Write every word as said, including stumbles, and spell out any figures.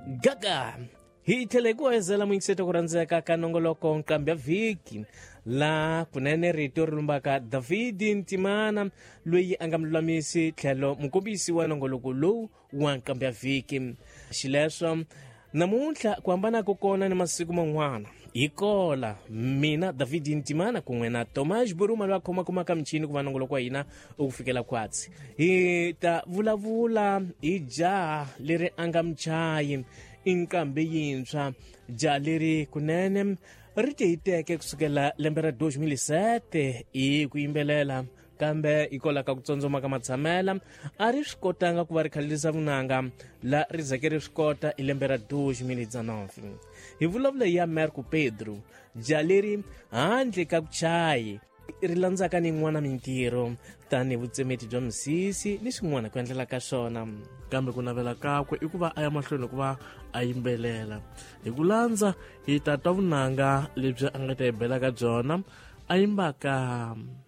Gaga hi tlhele ku ezela muingiseto ku rhandzeka ka nongoloko nqambi ya vhiki la kunene rito ri lumbaka David Ntimana loyi a nga mlulamisi tlhelo mukombisi wa nongoloko lowu wa nqambi ya vhiki. Xileswo namuntlha ku hambana ko kona ni masiku man'wana hi kola mina David Ntimana kun'we na Thomas Buruma loyi a khomakhomaka michini ku va nongoloko wa hina u ku fikela kwatsi hi ta vulavula hi jaha leri a nga muchayi inqambi yintshwa jaha leri kunene ri te hi teke kusukela lembe ra two thousand seven hi ku yimbelela kambe hikola ka ku tsotsoma ka matshamela a ri swi kotanga ku va ri khalisa vunanga la ri zake ri swi kota hi lembe ra two thousand nine. Hi vulavula ya Marco Pedro jaha leri handle ka ku chayi ri landzaka ni n'wana mintirho tani vutsemeti bya misisi ni swin'wana ku endlela ka swona kambe ku navela kakwe i ku va a ya mahlweni ku va a yimbelela. Hi ku landza hi ta twa vunanga lebyi a nga ta hi bela ka byona a yimbaka